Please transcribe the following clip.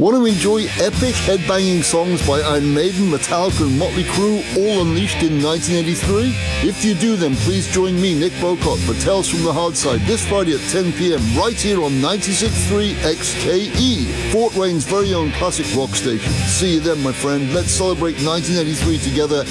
Want to enjoy epic headbanging songs by Iron Maiden, Metallica and Motley Crue, all unleashed in 1983? If you do, then please join me, Nick Bocott, for Tales from the Hard Side this Friday at 10 p.m. right here on 96.3 XKE, Fort Wayne's very own classic rock station. See you then, my friend. Let's celebrate 1983 together